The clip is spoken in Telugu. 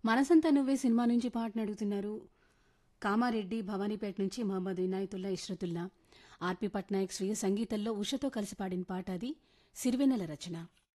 మనసంతా నువ్వే సినిమా నుంచి పాటను అడుగుతున్నారు. కామారెడ్డి భవానీపేట నుంచి మహమ్మద్ ఇనాయతుల్లా ఇష్రతుల్లా. ఆర్పి పట్నాయక్ స్వీయ సంగీతంలో ఉషతో కలిసి పాడిన పాట అది. సిరివెన్నెల రచన.